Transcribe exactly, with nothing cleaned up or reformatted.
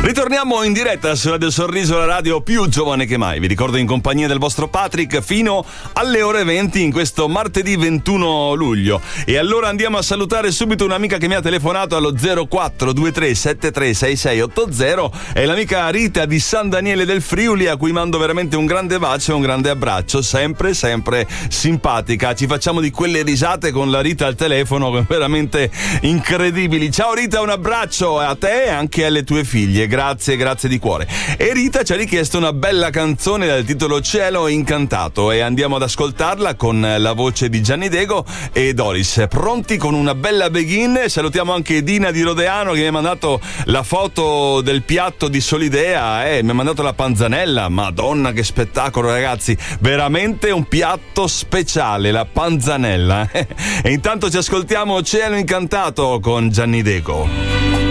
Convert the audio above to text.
Ritorniamo in diretta su Radio Sorriso, la radio più giovane che mai. Vi ricordo in compagnia del vostro Patrick fino alle ore venti in questo martedì ventuno luglio. E allora andiamo a salutare subito un'amica che mi ha telefonato allo zero quattro due tre sette tre sei sei otto zero. È l'amica Rita di San Daniele del Friuli, a cui mando veramente un grande bacio e un grande abbraccio. Sempre, sempre simpatica. Ci facciamo di quelle risate con la Rita al telefono veramente incredibili. Ciao Rita, un abbraccio a te e anche alle tue figlie. Grazie, grazie di cuore. E Rita ci ha richiesto una bella canzone dal titolo Cielo Incantato e andiamo ad ascoltarla con la voce di Gianni Dego e Doris. Pronti con una bella begin? Salutiamo anche Dina di Rodeano che mi ha mandato la foto del piatto di Solidea, eh, mi ha mandato la panzanella. Madonna che spettacolo, ragazzi, veramente un piatto speciale, la panzanella. E intanto ci ascoltiamo Cielo Incantato con Gianni Dego.